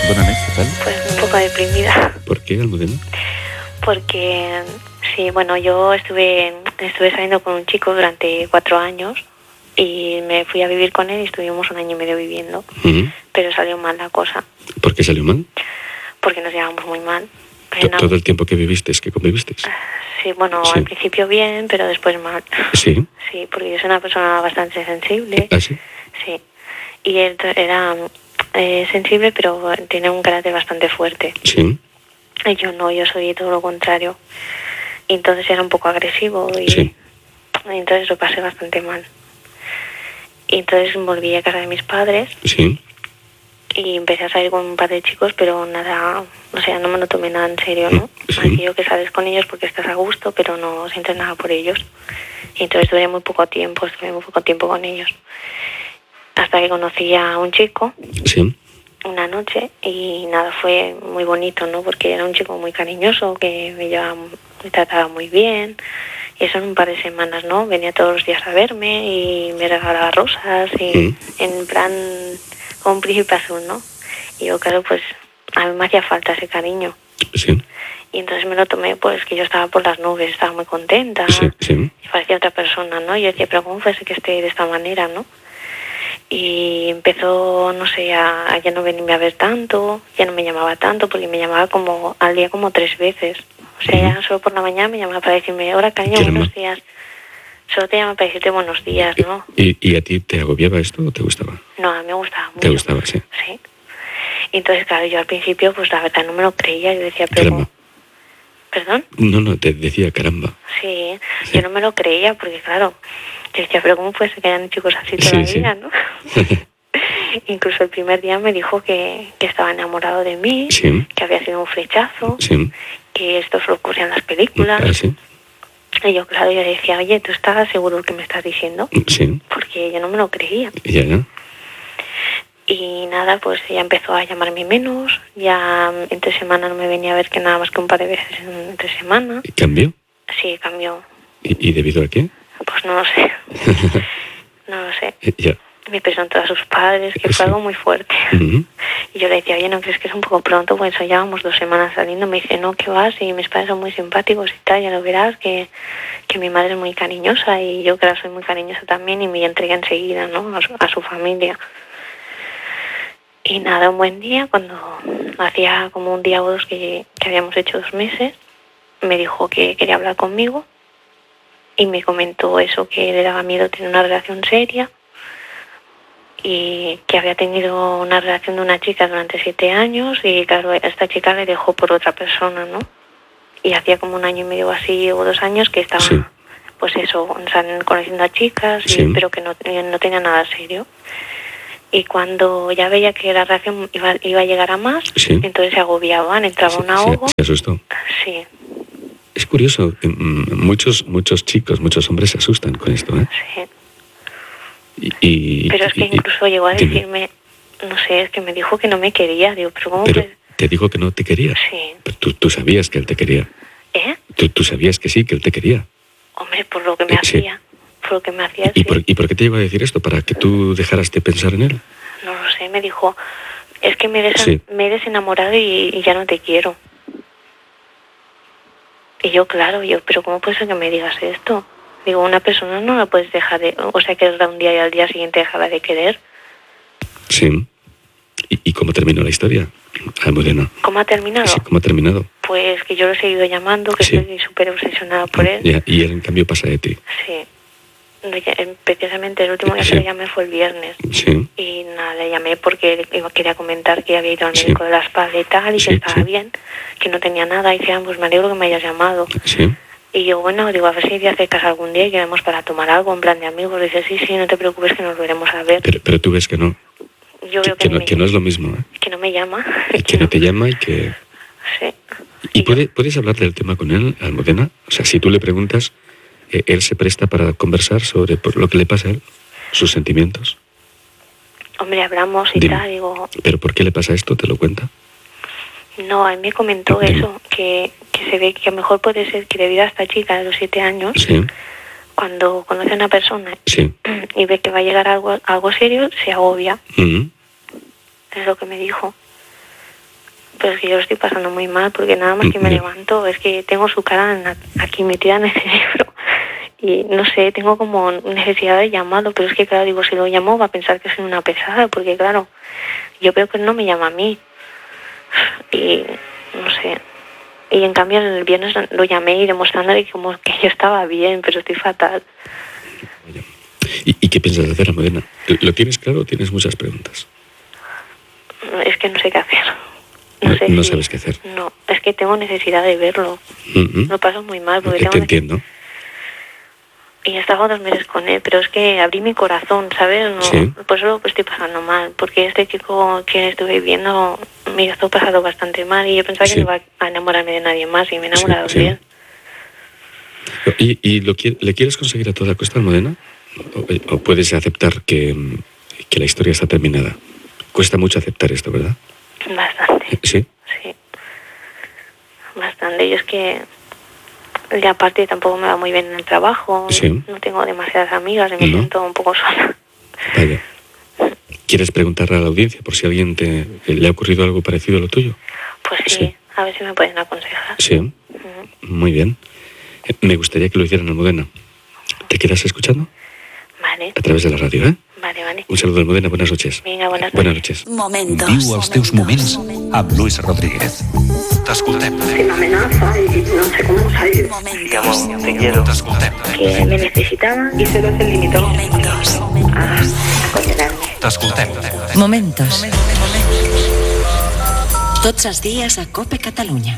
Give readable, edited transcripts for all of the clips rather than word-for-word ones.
Bona nit, ¿qué tal? Pues un poco deprimida. ¿Por qué, Almudena? Porque, sí, bueno, yo estuve saliendo con un chico durante 4 años y me fui a vivir con él y estuvimos 1 año y medio viviendo. Pero salió mal la cosa. ¿Por qué salió mal? Porque nos llevábamos muy mal. ¿Todo el tiempo que vivisteis, que convivisteis? Sí, bueno, Sí. Al principio bien, pero después mal. Sí. Sí, porque yo soy una persona bastante sensible. ¿Ah, sí? Sí. Y él era sensible, pero tiene un carácter bastante fuerte. Sí. Y yo no, yo soy todo lo contrario. Y entonces era un poco agresivo y Sí. entonces lo pasé bastante mal. Y entonces volví a casa de mis padres Sí. y empecé a salir con un par de chicos, pero nada, o sea, no me lo tomé nada en serio, ¿no? Sí. Aquello que sales con ellos porque estás a gusto, pero no sientes nada por ellos. Y entonces estuve muy poco tiempo con ellos. Hasta que conocí a un chico Sí. una noche y nada, fue muy bonito, ¿no? Porque era un chico muy cariñoso, que me trataba muy bien. Y eso en un par de semanas, ¿no? Venía todos los días a verme y me regalaba rosas y en plan como un príncipe azul, ¿no? Y yo, claro, pues a mí me hacía falta ese cariño. Sí. Y entonces me lo tomé, pues que yo estaba por las nubes, estaba muy contenta. Sí. Sí. Y parecía otra persona, ¿no? Y yo decía, pero ¿cómo fue que esté de esta manera, no? Y empezó, no sé, a ya no venirme a ver tanto, ya no me llamaba tanto, porque me llamaba como al día como 3 veces. O sea, ya solo por la mañana me llamaba para decirme, hola cariño, buenos días. Solo te llama para decirte buenos días, ¿no? ¿Y a ti te agobiaba esto o te gustaba? No, a mí me gustaba mucho. ¿Te gustaba, sí? Sí. Y entonces, claro, yo al principio, pues la verdad no me lo creía. Yo decía, pero... Caramba. ¿Perdón? No, te decía caramba. Sí, yo no me lo creía porque, claro, yo decía, pero ¿cómo puede ser que hayan chicos así todavía, no? Incluso el primer día me dijo que estaba enamorado de mí, Sí. que había sido un flechazo, Sí. que esto solo ocurre en las películas. ¿Ah, sí? Y yo, claro, yo decía, oye, ¿tú estás seguro que me estás diciendo? Sí. Porque yo no me lo creía. Ya. Y nada, pues ella empezó a llamarme menos, ya entre semana no me venía a ver que nada más que un par de veces entre semana. ¿Y cambió? Sí, cambió. ¿Y debido a qué? Pues no lo sé. No lo sé. Ya. Me presentó a sus padres, que fue algo muy fuerte. Y yo le decía, oye, ¿no crees que es un poco pronto? Pues eso llevamos 2 semanas saliendo. Me dice, no, ¿qué vas? Y mis padres son muy simpáticos y tal, ya lo verás, que mi madre es muy cariñosa y yo que la soy muy cariñosa también y me entregué enseguida, ¿no? A su familia. Y nada, un buen día, cuando hacía como un día o 2 que habíamos hecho 2 meses, me dijo que quería hablar conmigo y me comentó eso, que le daba miedo tener una relación seria y que había tenido una relación de una chica durante 7 años y claro, esta chica le dejó por otra persona, ¿no? Y hacía como 1 año y medio así o 2 años que estaba, Sí. pues eso, conociendo a chicas, Sí. pero que no tenía nada serio. Y cuando ya veía que la relación iba a llegar a más, Sí. entonces se agobiaban, entraba un ahogo. Se asustó. Sí, Es curioso, que muchos chicos, muchos hombres se asustan con esto, ¿eh? sí. Pero es que incluso llegó a decirme, no sé, es que me dijo que no me quería. Digo, pero ¿cómo? Pero te dijo que no te quería. Sí. Pero tú sabías que él te quería. ¿Eh? Tú sabías que sí, que él te quería. Hombre, por lo que me Sí. hacía. Por lo que me hacía, ¿Y sí. por qué te iba a decir esto? ¿Para que tú dejaras de pensar en él? No lo sé, me dijo, es que me Sí. he desenamorado y ya no te quiero. Y yo, claro, pero ¿cómo puede ser que me digas esto? Digo, una persona no la puedes dejar de... O sea, quererla un día y al día siguiente dejarla de querer. Sí. ¿Y cómo terminó la historia, Almudena? ¿Cómo ha terminado? Sí, ¿cómo ha terminado? Pues que yo lo he seguido llamando, que Sí. estoy súper obsesionada por él. Ya, y él, en cambio, pasa de ti. Sí. Precisamente el último día Sí. que le llamé fue el viernes. Sí. Y nada, le llamé porque quería comentar que había ido al Sí. médico de la espalda y tal, y Sí, que estaba sí. bien, que no tenía nada. Y decían, pues me alegro que me hayas llamado. Sí. Y yo, bueno, digo, a ver si te acercas algún día y quedamos para tomar algo en plan de amigos. Dice, sí, no te preocupes que nos veremos a ver. Pero tú ves que no. Yo veo Que no es lo mismo, ¿eh? que no me llama. Que no te llama y que... Sí. ¿Y puedes hablar del tema con él, Almudena? O sea, si tú le preguntas, él se presta para conversar sobre lo que le pasa a él, sus sentimientos. Hombre, hablamos y Dime. tal, digo... ¿Pero por qué le pasa esto? ¿Te lo cuenta? No, a mí me comentó Dime. eso, que se ve que a lo mejor puede ser que debido a esta chica de los 7 años, Sí. cuando conoce a una persona Sí. y ve que va a llegar algo serio, se agobia. Mm. Es lo que me dijo. Pero es que yo lo estoy pasando muy mal, porque nada más que me levanto, es que tengo su cara aquí metida en el cerebro. Y no sé, tengo como necesidad de llamarlo, pero es que claro, digo, si lo llamo va a pensar que soy una pesada, porque claro, yo veo que él no me llama a mí. Y no sé. Y en cambio el viernes lo llamé y demostrándole como que yo estaba bien, pero estoy fatal. ¿Y qué piensas hacer, Almudena? ¿Lo tienes claro o tienes muchas preguntas? Es que no sé qué hacer. No sabes qué hacer. No, es que tengo necesidad de verlo. Lo paso muy mal porque te entiendo. Y he estado 2 meses con él, pero es que abrí mi corazón, ¿sabes? No, sí. Por eso lo estoy pasando mal, porque este chico que estuve viendo me hizo pasado bastante mal y yo pensaba que no iba a enamorarme de nadie más y me he enamorado de él. ¿Y le quieres conseguir a toda costa, Almudena? ¿O puedes aceptar que la historia está terminada? Cuesta mucho aceptar esto, ¿verdad? Bastante. ¿Sí? Sí. Bastante. Y es que y aparte tampoco me va muy bien en el trabajo. Sí. No tengo demasiadas amigas y me siento un poco sola. Vaya. ¿Quieres preguntarle a la audiencia por si a alguien le ha ocurrido algo parecido a lo tuyo? Pues sí. A ver si me pueden aconsejar. Sí. Muy bien. Me gustaría que lo hicieran, Almudena. ¿Te quedas escuchando? Vale. A través de la radio, ¿eh? Vale. Un saludo, Almudena. Buenas noches. Vinga, buenas noches. Buenas noches. Momentos. Viu els teus moments amb Luis Rodríguez. T'escoltem. Si m'amenaza y no sé cómo salir. Momentos. Te quiero. T'escoltem. Que me necesitaba y solo se limitó Momentos. a condenarme. T'escoltem. Momentos. Tots els dies a COPE Catalunya.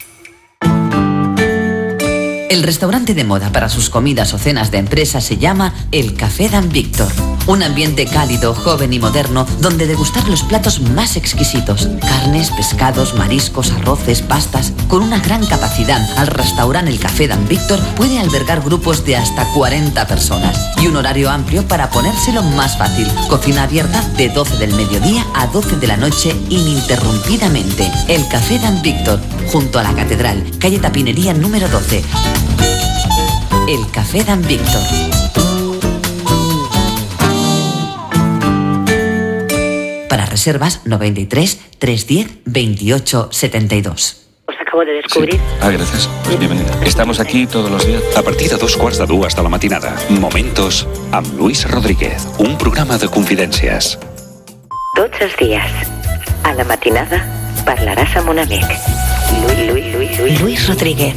El restaurante de moda para sus comidas o cenas de empresa se llama El Café Dan Víctor. Un ambiente cálido, joven y moderno donde degustar los platos más exquisitos. Carnes, pescados, mariscos, arroces, pastas. Con una gran capacidad, al restaurante El Café Dan Víctor puede albergar grupos de hasta 40 personas. Y un horario amplio para ponérselo más fácil. Cocina abierta de 12 del mediodía a 12 de la noche ininterrumpidamente. El Café Dan Víctor, junto a la Catedral, calle Tapinería número 12. El Café Dan Víctor. Para reservas 93 310 28 72. Os acabo de descubrir. Sí. Gracias. Pues bienvenida. Estamos aquí todos los días. A partir de 2:15 hasta la matinada. Momentos amb Luis Rodríguez. Un programa de confidències. Tots els dies, a la matinada, parlaràs amb un amic. Luis Rodríguez.